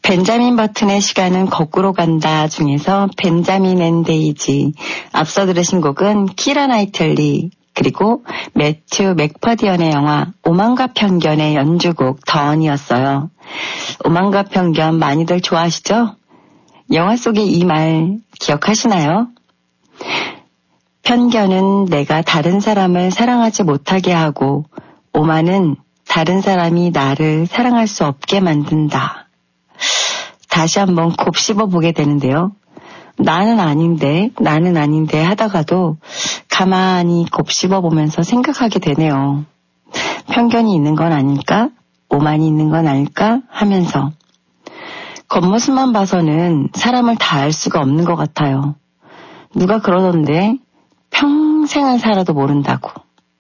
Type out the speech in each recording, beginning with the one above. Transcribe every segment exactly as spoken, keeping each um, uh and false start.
벤자민 버튼의 시간은 거꾸로 간다 중에서 벤자민 앤 데이지, 앞서 들으신 곡은 키라 나이틀리, 그리고 매튜 맥퍼디언의 영화 오만과 편견의 연주곡 던이었어요. 오만과 편견 많이들 좋아하시죠? 영화 속의 이 말 기억하시나요? 편견은 내가 다른 사람을 사랑하지 못하게 하고, 오만은 다른 사람이 나를 사랑할 수 없게 만든다. 다시 한번 곱씹어 보게 되는데요. 나는 아닌데, 나는 아닌데 하다가도 가만히 곱씹어 보면서 생각하게 되네요. 편견이 있는 건 아닐까? 오만이 있는 건 아닐까? 하면서 겉모습만 봐서는 사람을 다 알 수가 없는 것 같아요. 누가 그러던데 평생을 살아도 모른다고.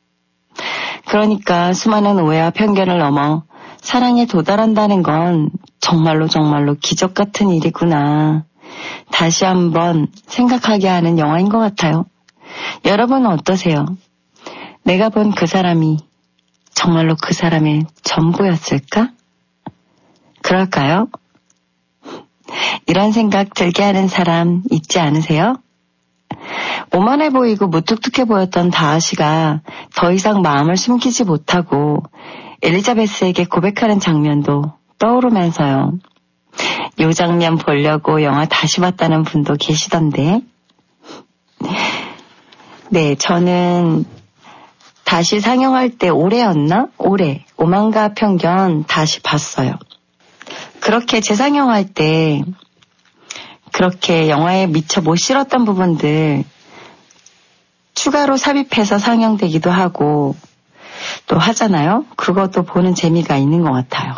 그러니까 수많은 오해와 편견을 넘어 사랑에 도달한다는 건 정말로 정말로 기적 같은 일이구나. 다시 한번 생각하게 하는 영화인 것 같아요. 여러분은 어떠세요? 내가 본 그 사람이 정말로 그 사람의 전부였을까? 그럴까요? 이런 생각 들게 하는 사람 있지 않으세요? 오만해 보이고 무뚝뚝해 보였던 다하시가 더 이상 마음을 숨기지 못하고 엘리자베스에게 고백하는 장면도 떠오르면서요. 이 장면 보려고 영화 다시 봤다는 분도 계시던데. 네, 저는 다시 상영할 때 올해였나? 올해 오만과 편견 다시 봤어요. 그렇게 재상영할 때 그렇게 영화에 미처 못 실었던 부분들 추가로 삽입해서 상영되기도 하고 또 하잖아요. 그것도 보는 재미가 있는 것 같아요.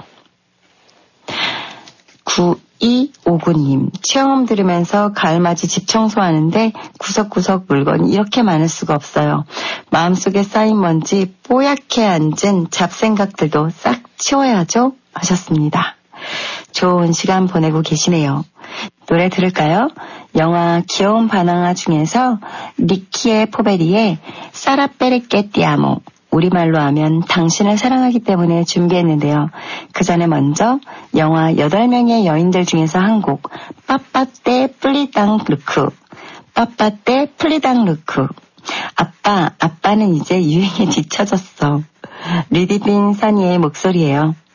구이오구 님, 체험 들으면서 가을맞이 집 청소하는데 구석구석 물건이 이렇게 많을 수가 없어요. 마음속에 쌓인 먼지 뽀얗게 앉은 잡생각들도 싹 치워야죠 하셨습니다. 좋은 시간 보내고 계시네요. 노래 들을까요? 영화 귀여운 바나나 중에서 니키의 포베리의 사라 페레케 띠아모, 우리말로 하면 당신을 사랑하기 때문에 준비했는데요. 그 전에 먼저 영화 여덟 명의 여인들 중에서 한 곡, 빠빠떼 플리당 루크, 빠빠떼 플리당 루크. 아빠, 아빠는 이제 유행에 뒤처졌어. 리디빈 써니의 목소리예요.